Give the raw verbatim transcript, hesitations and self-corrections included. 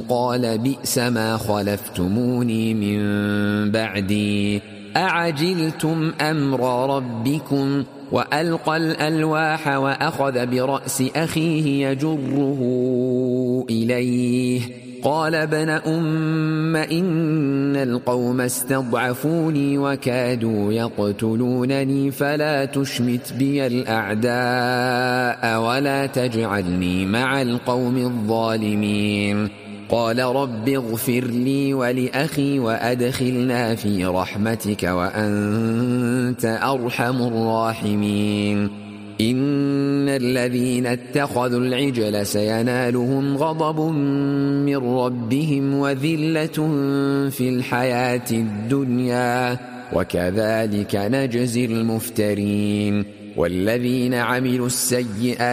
قال بئس ما خلفتموني من بعدي أعجلتم أمر ربكم وألقى الألواح وأخذ برأس أخيه يجره إليه قال ابن أم إن القوم استضعفوني وكادوا يقتلونني فلا تشمت بي الأعداء ولا تجعلني مع القوم الظالمين قال رب اغفر لي ولأخي وأدخلنا في رحمتك وأنت أرحم الراحمين إن الذين اتخذوا العجل سينالهم غضب من ربهم وذلة في الحياة الدنيا وكذلك نجزي المفترين والذين عملوا السيئات